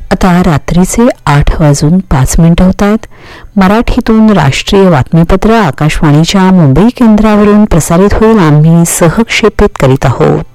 आता रात्रीचे 8:05 होत आहेत. मराठीतून राष्ट्रीय बातमीपत्र आकाशवाणीच्या मुंबई केंद्रावरून प्रसारित होईल. आम्ही सहक्षेपित करीत आहोत.